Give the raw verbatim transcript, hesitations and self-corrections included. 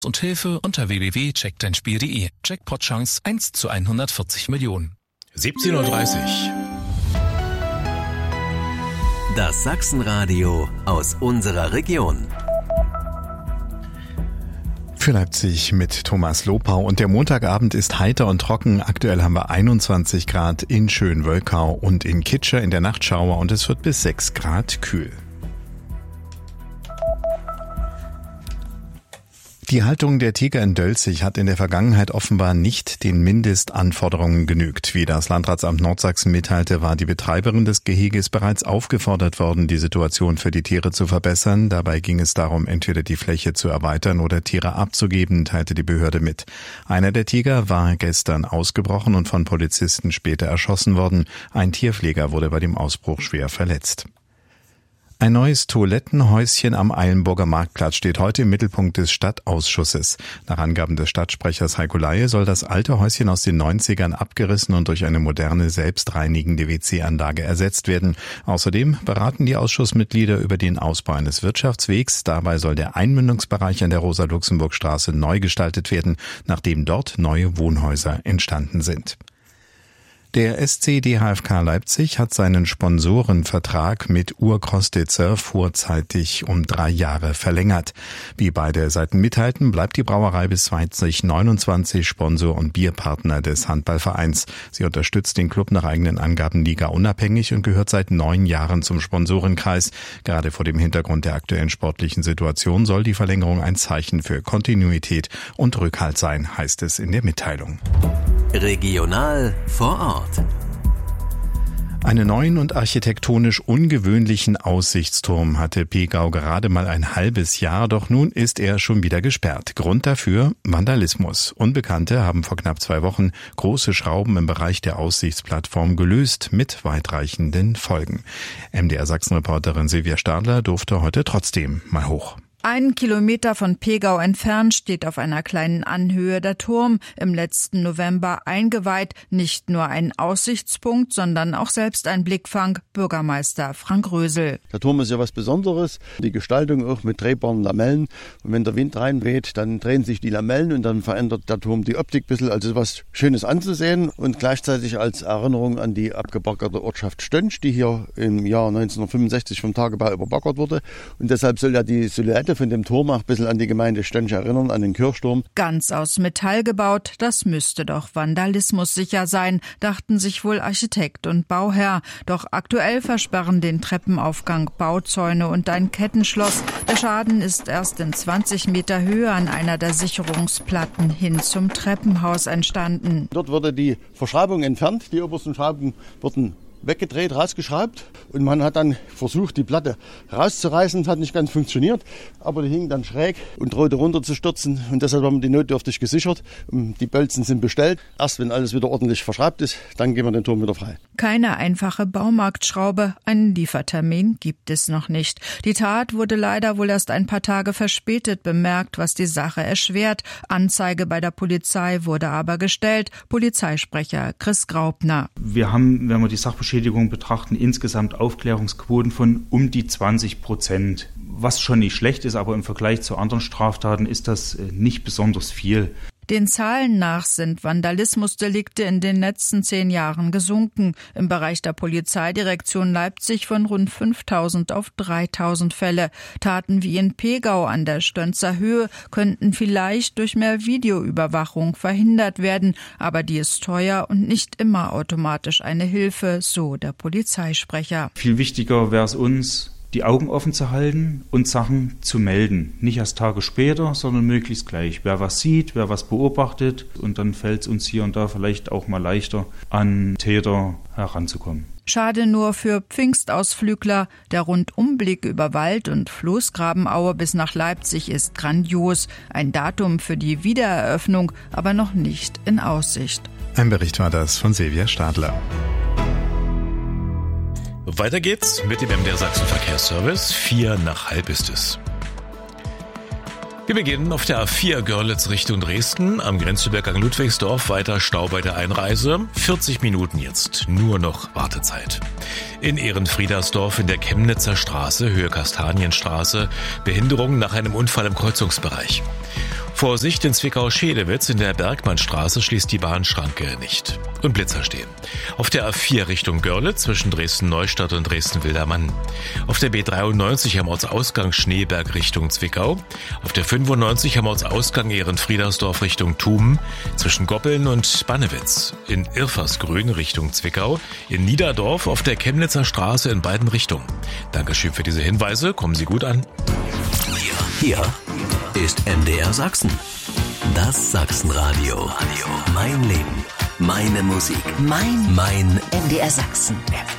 und Hilfe unter w w w punkt check dein spiel punkt de. Jackpot-Chance eins zu hundertvierzig Millionen. siebzehn Uhr dreißig. Das Sachsenradio aus unserer Region. Für Leipzig mit Thomas Lopau. Und der Montagabend ist heiter und trocken. Aktuell haben wir einundzwanzig Grad in Schönwölkau und in Kitscher, in der Nacht Schauer, und es wird bis sechs Grad kühl. Die Haltung der Tiger in Dölzig hat in der Vergangenheit offenbar nicht den Mindestanforderungen genügt. Wie das Landratsamt Nordsachsen mitteilte, war die Betreiberin des Geheges bereits aufgefordert worden, die Situation für die Tiere zu verbessern. Dabei ging es darum, entweder die Fläche zu erweitern oder Tiere abzugeben, teilte die Behörde mit. Einer der Tiger war gestern ausgebrochen und von Polizisten später erschossen worden. Ein Tierpfleger wurde bei dem Ausbruch schwer verletzt. Ein neues Toilettenhäuschen am Eilenburger Marktplatz steht heute im Mittelpunkt des Stadtausschusses. Nach Angaben des Stadtsprechers Heiko Leihe soll das alte Häuschen aus den neunzigern abgerissen und durch eine moderne, selbstreinigende W C-Anlage ersetzt werden. Außerdem beraten die Ausschussmitglieder über den Ausbau eines Wirtschaftswegs. Dabei soll der Einmündungsbereich an der Rosa-Luxemburg-Straße neu gestaltet werden, nachdem dort neue Wohnhäuser entstanden sind. Der S C D H F K Leipzig hat seinen Sponsorenvertrag mit Urkostitzer vorzeitig um drei Jahre verlängert. Wie beide Seiten mitteilten, bleibt die Brauerei bis zwanzig neunundzwanzig Sponsor und Bierpartner des Handballvereins. Sie unterstützt den Club nach eigenen Angaben ligaunabhängig und gehört seit neun Jahren zum Sponsorenkreis. Gerade vor dem Hintergrund der aktuellen sportlichen Situation soll die Verlängerung ein Zeichen für Kontinuität und Rückhalt sein, heißt es in der Mitteilung. Regional vor Ort. Einen neuen und architektonisch ungewöhnlichen Aussichtsturm hatte Pegau gerade mal ein halbes Jahr, doch nun ist er schon wieder gesperrt. Grund dafür Vandalismus. Unbekannte haben vor knapp zwei Wochen große Schrauben im Bereich der Aussichtsplattform gelöst, mit weitreichenden Folgen. M D R Sachsen-Reporterin Silvia Stadler durfte heute trotzdem mal hoch. Einen Kilometer von Pegau entfernt steht auf einer kleinen Anhöhe der Turm, im letzten November eingeweiht, nicht nur ein Aussichtspunkt, sondern auch selbst ein Blickfang, Bürgermeister Frank Rösel. Der Turm ist ja was Besonderes, die Gestaltung auch mit drehbaren Lamellen, und wenn der Wind reinweht, dann drehen sich die Lamellen und dann verändert der Turm die Optik ein bisschen, also was Schönes anzusehen und gleichzeitig als Erinnerung an die abgebaggerte Ortschaft Stönsch, die hier im Jahr neunzehnhundertfünfundsechzig vom Tagebau überbaggert wurde, und deshalb soll ja die Silhouette von dem Turm auch ein bisschen an die Gemeinde Stönsch erinnern, an den Kirchturm. Ganz aus Metall gebaut, das müsste doch vandalismussicher sein, dachten sich wohl Architekt und Bauherr. Doch aktuell versperren den Treppenaufgang Bauzäune und ein Kettenschloss. Der Schaden ist erst in zwanzig Meter Höhe an einer der Sicherungsplatten hin zum Treppenhaus entstanden. Dort wurde die Verschraubung entfernt, die obersten Schrauben wurden weggedreht, rausgeschraubt, und man hat dann versucht, die Platte rauszureißen. Das hat nicht ganz funktioniert, aber die hing dann schräg und drohte runterzustürzen, und deshalb haben wir die notdürftig gesichert. Die Bolzen sind bestellt. Erst wenn alles wieder ordentlich verschraubt ist, dann gehen wir den Turm wieder frei. Keine einfache Baumarktschraube, einen Liefertermin gibt es noch nicht. Die Tat wurde leider wohl erst ein paar Tage verspätet bemerkt, was die Sache erschwert. Anzeige bei der Polizei wurde aber gestellt. Polizeisprecher Chris Graupner. Wir haben, wenn wir die Sachbeschädigung betrachten, insgesamt Aufklärungsquoten von um die zwanzig Prozent. Was schon nicht schlecht ist, aber im Vergleich zu anderen Straftaten ist das nicht besonders viel. Den Zahlen nach sind Vandalismusdelikte in den letzten zehn Jahren gesunken. Im Bereich der Polizeidirektion Leipzig von rund fünftausend auf dreitausend Fälle. Taten wie in Pegau an der Stönzer Höhe könnten vielleicht durch mehr Videoüberwachung verhindert werden. Aber die ist teuer und nicht immer automatisch eine Hilfe, so der Polizeisprecher. Viel wichtiger wäre es uns, die Augen offen zu halten und Sachen zu melden. Nicht erst Tage später, sondern möglichst gleich. Wer was sieht, wer was beobachtet, und dann fällt es uns hier und da vielleicht auch mal leichter, an Täter heranzukommen. Schade nur für Pfingstausflügler. Der Rundumblick über Wald- und Floßgrabenaue bis nach Leipzig ist grandios. Ein Datum für die Wiedereröffnung, aber noch nicht in Aussicht. Ein Bericht war das von Silvia Stadler. Weiter geht's mit dem M D R Sachsen Verkehrsservice. Vier nach halb ist es. Wir beginnen auf der A vier Görlitz Richtung Dresden, am Grenzübergang Ludwigsdorf, weiter Stau bei der Einreise. vierzig Minuten jetzt, nur noch Wartezeit. In Ehrenfriedersdorf in der Chemnitzer Straße, Höhe Kastanienstraße, Behinderung nach einem Unfall im Kreuzungsbereich. Vorsicht, in Zwickau-Schedelwitz in der Bergmannstraße schließt die Bahnschranke nicht. Und Blitzer stehen. Auf der A vier Richtung Görlitz zwischen Dresden-Neustadt und Dresden-Wildermann. Auf der B dreiundneunzig am Ortsausgang Schneeberg Richtung Zwickau. Auf der fünfundneunzig am Ortsausgang Ehrenfriedersdorf Richtung Thum. Zwischen Goppeln und Bannewitz. In Irfersgrün Richtung Zwickau. In Niederdorf auf der Chemnitzer Straße in beiden Richtungen. Dankeschön für diese Hinweise. Kommen Sie gut an. Hier ist M D R Sachsen. Das Sachsenradio. Mein Leben. Meine Musik. Mein Mein M D R Sachsen.